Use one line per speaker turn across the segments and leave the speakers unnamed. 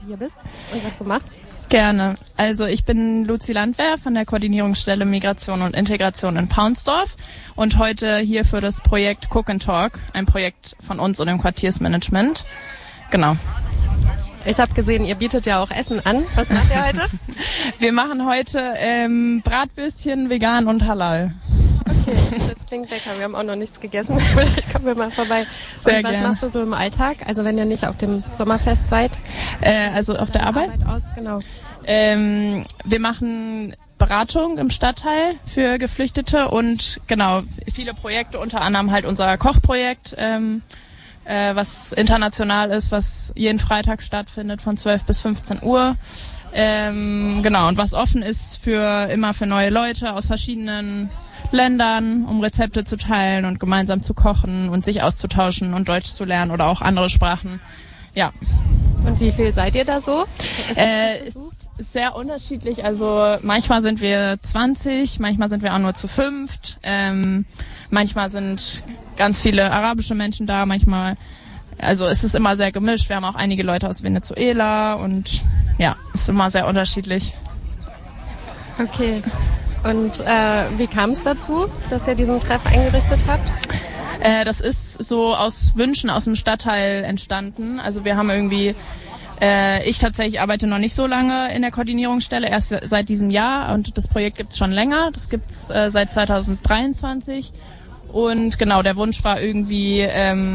du hier bist und was du machst.
Gerne. Also ich bin Luzi Landwehr von der Koordinierungsstelle Migration und Integration in Paunsdorf und heute hier für das Projekt Cook and Talk, ein Projekt von uns und dem Quartiersmanagement. Genau.
Ich habe gesehen, ihr bietet ja auch Essen an. Was macht ihr heute?
Wir machen heute Bratwürstchen, vegan und halal.
Okay, das klingt lecker. Wir haben auch noch nichts gegessen. Vielleicht kommen wir mal vorbei.
Sehr
und was
gern.
machst du so im Alltag? Also wenn ihr nicht auf dem Sommerfest seid?
Also auf der Arbeit?
Genau.
Wir machen Beratung im Stadtteil für Geflüchtete und genau, viele Projekte, unter anderem halt unser Kochprojekt, was international ist, was jeden Freitag stattfindet von 12 bis 15 Uhr. Genau, und was offen ist für neue Leute aus verschiedenen Ländern, um Rezepte zu teilen und gemeinsam zu kochen und sich auszutauschen und Deutsch zu lernen oder auch andere Sprachen. Ja.
Und wie viel seid ihr da so?
Ist sehr unterschiedlich. Also manchmal sind wir 20, manchmal sind wir auch nur zu 5. Manchmal sind ganz viele arabische Menschen da, also es ist immer sehr gemischt. Wir haben auch einige Leute aus Venezuela und ja, ist immer sehr unterschiedlich.
Okay. Und wie kam es dazu, dass ihr diesen Treff eingerichtet habt?
Das ist so aus Wünschen aus dem Stadtteil entstanden. Also wir haben irgendwie, ich tatsächlich arbeite noch nicht so lange in der Koordinierungsstelle, erst seit diesem Jahr und das Projekt gibt's schon länger. Das gibt's seit 2023 und genau, der Wunsch war irgendwie,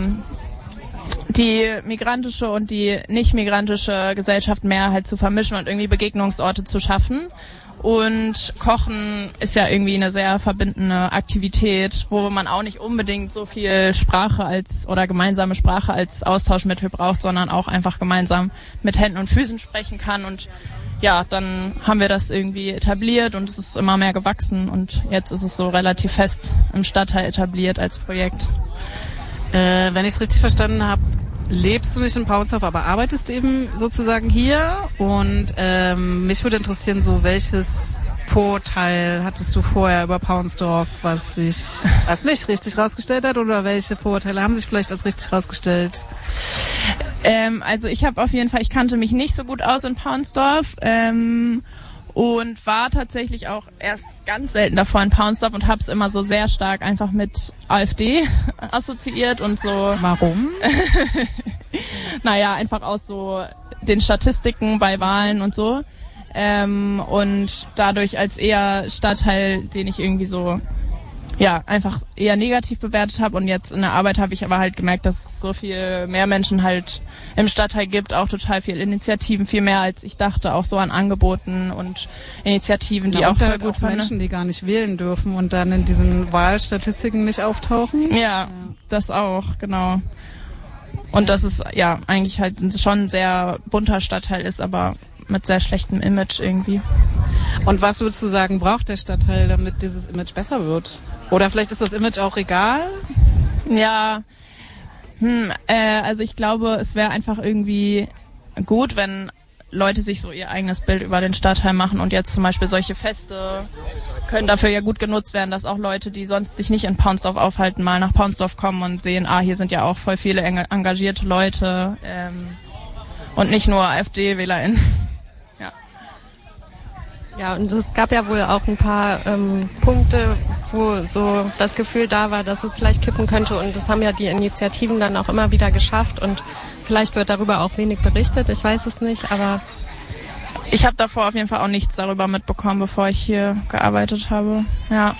die migrantische und die nicht migrantische Gesellschaft mehr halt zu vermischen und irgendwie Begegnungsorte zu schaffen. Und Kochen ist ja irgendwie eine sehr verbindende Aktivität, wo man auch nicht unbedingt so viel gemeinsame Sprache als Austauschmittel braucht, sondern auch einfach gemeinsam mit Händen und Füßen sprechen kann. Und ja, dann haben wir das irgendwie etabliert und es ist immer mehr gewachsen und jetzt ist es so relativ fest im Stadtteil etabliert als Projekt.
Wenn ich es richtig verstanden habe, lebst du nicht in Paunsdorf, aber arbeitest eben sozusagen hier und mich würde interessieren, so welches Vorurteil hattest du vorher über Paunsdorf, was nicht richtig rausgestellt hat oder welche Vorurteile haben sich vielleicht als richtig rausgestellt?
Also ich kannte mich nicht so gut aus in Paunsdorf und war tatsächlich auch erst ganz selten davor in Paunsdorf und habe es immer so sehr stark einfach mit AfD assoziiert und so.
Warum?
Naja, einfach aus so den Statistiken bei Wahlen und so. Und dadurch als eher Stadtteil, den ich irgendwie so, ja, einfach eher negativ bewertet habe. Und jetzt in der Arbeit habe ich aber halt gemerkt, dass es so viel mehr Menschen halt im Stadtteil gibt, auch total viel Initiativen, viel mehr als ich dachte, auch so an Angeboten und Initiativen, die auch voll gut fand.
Menschen, die gar nicht wählen dürfen und dann in diesen Wahlstatistiken nicht auftauchen.
Ja, das auch, genau. Und dass es ja eigentlich halt schon ein sehr bunter Stadtteil ist, aber mit sehr schlechtem Image irgendwie.
Und was würdest du sagen, braucht der Stadtteil, damit dieses Image besser wird? Oder vielleicht ist das Image auch egal?
Ja, also ich glaube, es wäre einfach irgendwie gut, wenn Leute sich so ihr eigenes Bild über den Stadtteil machen und jetzt zum Beispiel solche Feste können dafür ja gut genutzt werden, dass auch Leute, die sonst sich nicht in Paunsdorf aufhalten, mal nach Paunsdorf kommen und sehen, hier sind ja auch voll viele engagierte Leute und nicht nur AfD-WählerInnen.
Ja, und es gab ja wohl auch ein paar Punkte, wo so das Gefühl da war, dass es vielleicht kippen könnte. Und das haben ja die Initiativen dann auch immer wieder geschafft. Und vielleicht wird darüber auch wenig berichtet. Ich weiß es nicht, aber...
Ich habe davor auf jeden Fall auch nichts darüber mitbekommen, bevor ich hier gearbeitet habe. Ja.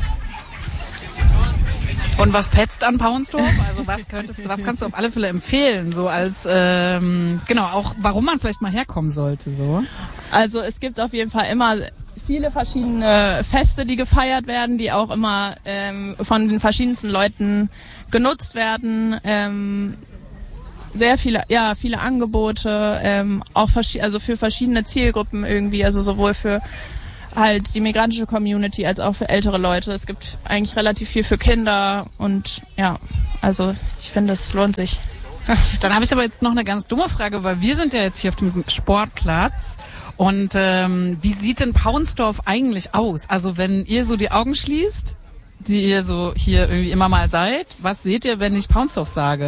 Und was fetzt an Paunsdorf? Also was kannst du auf alle Fälle empfehlen, so als auch warum man vielleicht mal herkommen sollte, so?
Also es gibt auf jeden Fall immer viele verschiedene Feste, die gefeiert werden, die auch immer von den verschiedensten Leuten genutzt werden. Sehr viele Angebote, auch für verschiedene Zielgruppen irgendwie, also sowohl für halt die migrantische Community als auch für ältere Leute. Es gibt eigentlich relativ viel für Kinder und ja, also ich finde, es lohnt sich.
Dann habe ich aber jetzt noch eine ganz dumme Frage, weil wir sind ja jetzt hier auf dem Sportplatz und wie sieht denn Paunsdorf eigentlich aus? Also wenn ihr so die Augen schließt, die ihr so hier irgendwie immer mal seid, was seht ihr, wenn ich Paunsdorf sage?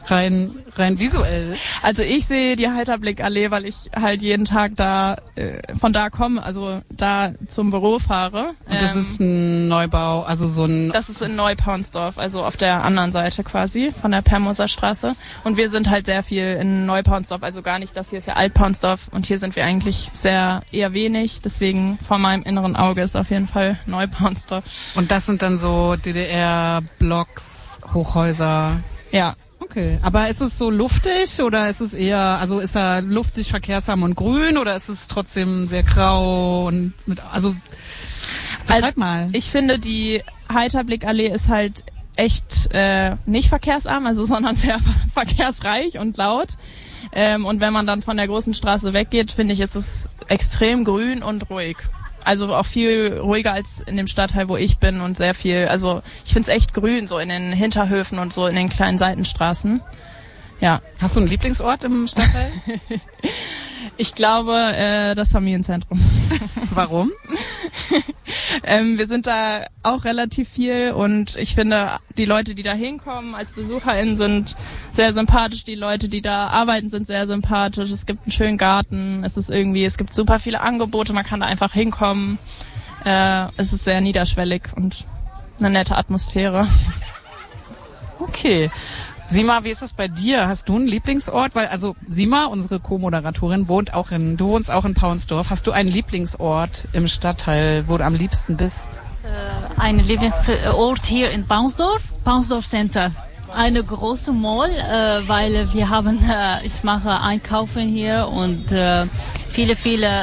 rein visuell?
Also ich sehe die Halterblickallee, weil ich halt jeden Tag da von da komme, also da zum Büro fahre.
Und das ist ein Neubau, also so ein...
Das ist in Neupaunsdorf, also auf der anderen Seite quasi von der Permoser Straße. Und wir sind halt sehr viel in Neupaunsdorf, also gar nicht, das hier ist ja Altpaunsdorf und hier sind wir eigentlich eher wenig. Deswegen vor meinem inneren Auge ist auf jeden Fall Neupaunsdorf.
Und das sind dann so DDR-Blocks, Hochhäuser?
Ja.
Okay, aber ist es so luftig oder ist es eher, also ist er luftig, verkehrsarm und grün oder ist es trotzdem sehr grau und beschreib mal.
Ich finde, die Halterblickallee ist halt echt nicht verkehrsarm, also sondern sehr verkehrsreich und laut. Und wenn man dann von der großen Straße weggeht, finde ich, ist es extrem grün und ruhig. Also auch viel ruhiger als in dem Stadtteil, wo ich bin und sehr viel, also ich finde es echt grün, so in den Hinterhöfen und so in den kleinen Seitenstraßen. Ja.
Hast du einen Lieblingsort im Stadtteil?
Ich glaube, das Familienzentrum.
Warum?
Wir sind da auch relativ viel und ich finde, die Leute, die da hinkommen als BesucherInnen, sind sehr sympathisch. Die Leute, die da arbeiten, sind sehr sympathisch. Es gibt einen schönen Garten. Es gibt super viele Angebote. Man kann da einfach hinkommen. Es ist sehr niederschwellig und eine nette Atmosphäre.
Okay. Sima, wie ist das bei dir? Hast du einen Lieblingsort? Weil, also Sima, unsere Co-Moderatorin, du wohnst auch in Paunsdorf. Hast du einen Lieblingsort im Stadtteil, wo du am liebsten bist?
Ein Lieblingsort hier in Paunsdorf Center. Eine große Mall, weil wir haben, ich mache Einkaufen hier und viele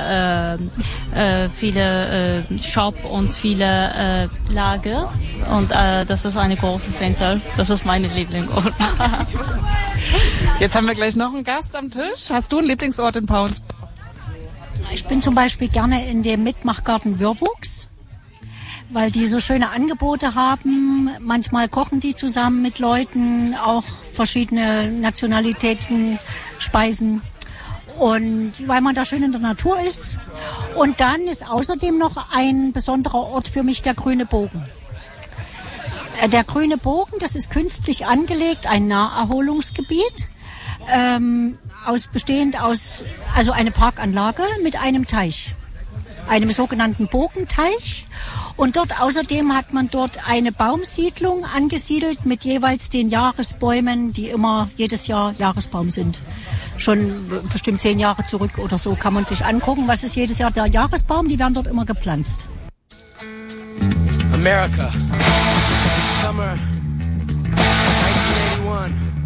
Shop und viele Lager und das ist eine große Center. Das ist meine Lieblingsort.
Jetzt haben wir gleich noch einen Gast am Tisch. Hast du einen Lieblingsort in Paunsdorf?
Ich bin zum Beispiel gerne in dem Mitmachgarten Würwuchs, weil die so schöne Angebote haben. Manchmal kochen die zusammen mit Leuten, auch verschiedene Nationalitäten, Speisen. Und weil man da schön in der Natur ist. Und dann ist außerdem noch ein besonderer Ort für mich der Grüne Bogen. Der Grüne Bogen, das ist künstlich angelegt, ein Naherholungsgebiet, bestehend aus eine Parkanlage mit einem Teich, einem sogenannten Bogenteich. Und außerdem hat man dort eine Baumsiedlung angesiedelt mit jeweils den Jahresbäumen, die immer jedes Jahr Jahresbaum sind. Schon bestimmt 10 Jahre zurück oder so kann man sich angucken, was ist jedes Jahr der Jahresbaum, die werden dort immer gepflanzt.
America, Summer 1981.